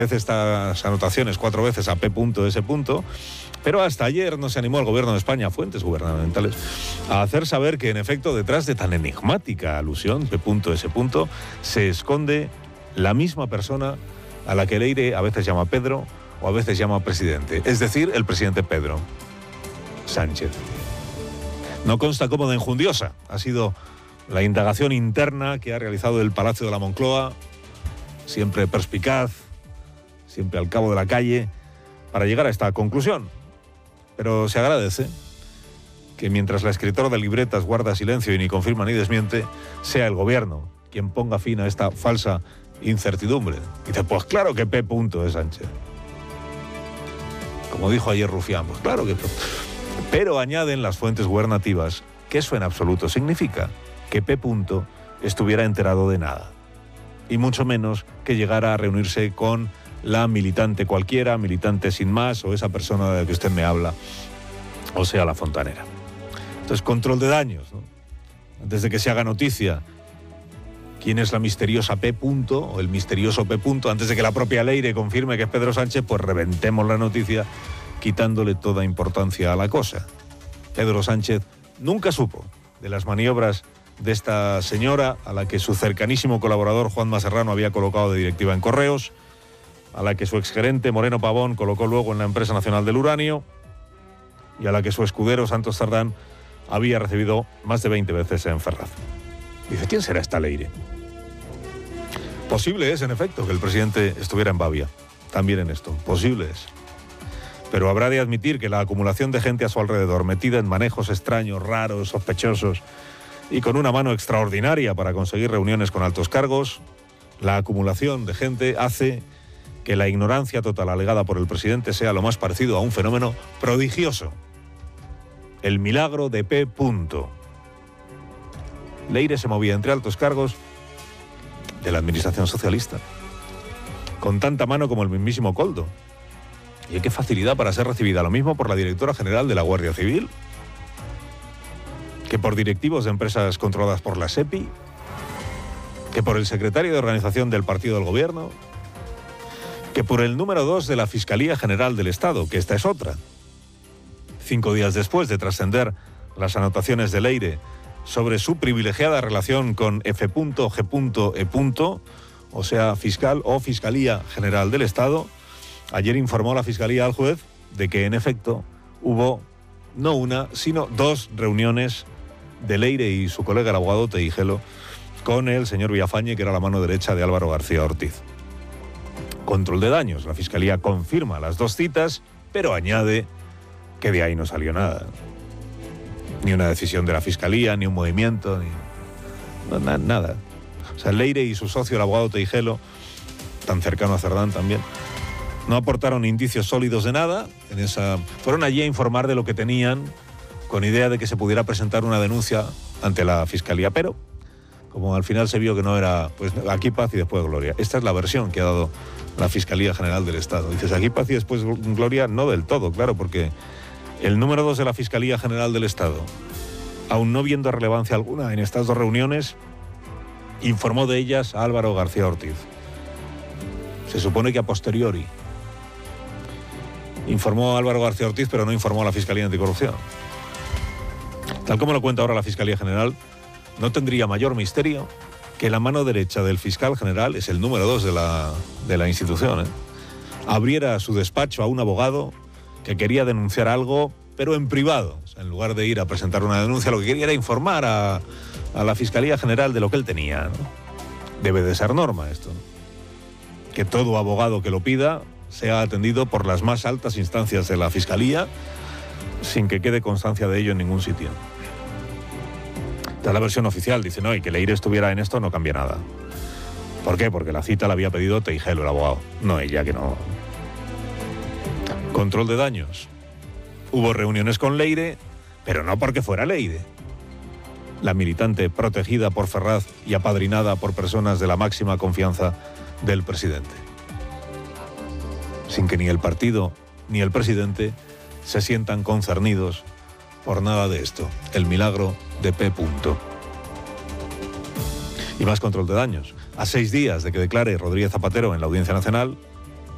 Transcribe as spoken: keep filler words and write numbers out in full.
estas anotaciones cuatro veces a P.S. Pero hasta ayer no se animó el gobierno de España, fuentes gubernamentales, a hacer saber que en efecto detrás de tan enigmática alusión P.S. se esconde la misma persona a la que Leire a veces llama Pedro o a veces llama presidente, es decir, el presidente Pedro Sánchez. No consta cómo de enjundiosa ha sido la indagación interna que ha realizado el Palacio de la Moncloa, siempre perspicaz, siempre al cabo de la calle, para llegar a esta conclusión. Pero se agradece que mientras la escritora de libretas guarda silencio y ni confirma ni desmiente, sea el gobierno quien ponga fin a esta falsa incertidumbre. Dice, pues claro que P. es Sánchez. Como dijo ayer Rufián, pues claro que... Pero añaden las fuentes gubernativas que eso en absoluto significa que P. estuviera enterado de nada. Y mucho menos que llegara a reunirse con la militante cualquiera, militante sin más, o esa persona de la que usted me habla, o sea, la fontanera. Entonces, control de daños, ¿no? Antes de que se haga noticia quién es la misteriosa P. o el misterioso P. antes de que la propia Leire confirme que es Pedro Sánchez, pues reventemos la noticia quitándole toda importancia a la cosa. Pedro Sánchez nunca supo de las maniobras de esta señora, a la que su cercanísimo colaborador Juanma Serrano había colocado de directiva en Correos, a la que su exgerente Moreno Pavón colocó luego en la Empresa Nacional del Uranio y a la que su escudero Santos Cerdán había recibido más de veinte veces en Ferraz. Dice, ¿quién será esta Leire? Posible es, en efecto, que el presidente estuviera en Babia, también en esto, posible es. Pero habrá de admitir que la acumulación de gente a su alrededor, metida en manejos extraños, raros, sospechosos, y con una mano extraordinaria para conseguir reuniones con altos cargos, la acumulación de gente hace que la ignorancia total alegada por el presidente sea lo más parecido a un fenómeno prodigioso. El milagro de P. Leire se movía entre altos cargos de la administración socialista, con tanta mano como el mismísimo Koldo. Y qué facilidad para ser recibida, lo mismo por la directora general de la Guardia Civil, que por directivos de empresas controladas por la SEPI, que por el secretario de organización del partido del gobierno, que por el número dos de la Fiscalía General del Estado, que esta es otra. Cinco días después de trascender las anotaciones de Leire sobre su privilegiada relación con F G E, o sea, fiscal o Fiscalía General del Estado, ayer informó la Fiscalía al juez de que, en efecto, hubo no una, sino dos reuniones de Leire y su colega el abogado Teijelo con el señor Villafañe, que era la mano derecha de Álvaro García Ortiz. Control de daños. La Fiscalía confirma las dos citas, pero añade que de ahí no salió nada. Ni una decisión de la Fiscalía, ni un movimiento, ni no, na, nada. O sea, Leire y su socio, el abogado Teijelo, tan cercano a Cerdán también, no aportaron indicios sólidos de nada. En esa... Fueron allí a informar de lo que tenían, con idea de que se pudiera presentar una denuncia ante la Fiscalía, pero como al final se vio que no era, pues aquí paz y después gloria. Esta es la versión que ha dado la Fiscalía General del Estado. Dices, aquí paz y después gloria, no del todo, claro, porque el número dos de la Fiscalía General del Estado, aún no viendo relevancia alguna en estas dos reuniones, informó de ellas a Álvaro García Ortiz. Se supone que a posteriori informó a Álvaro García Ortiz, pero no informó a la Fiscalía Anticorrupción. Tal como lo cuenta ahora la Fiscalía General, no tendría mayor misterio que la mano derecha del fiscal general, es el número dos de la, de la institución, ¿eh? abriera su despacho a un abogado que quería denunciar algo, pero en privado. O sea, en lugar de ir a presentar una denuncia, lo que quería era informar a, a la Fiscalía General de lo que él tenía, ¿no? Debe de ser norma esto, ¿no? Que todo abogado que lo pida sea atendido por las más altas instancias de la Fiscalía, sin que quede constancia de ello en ningún sitio. Esta es la versión oficial, dice, no, y que Leire estuviera en esto no cambia nada. ¿Por qué? Porque la cita la había pedido Teijelo, el abogado, no ella, que no. Control de daños. Hubo reuniones con Leire, pero no porque fuera Leire. La militante protegida por Ferraz y apadrinada por personas de la máxima confianza del presidente. Sin que ni el partido ni el presidente se sientan concernidos por nada de esto. El milagro de P. Y más control de daños. A seis días de que declare Rodríguez Zapatero en la Audiencia Nacional,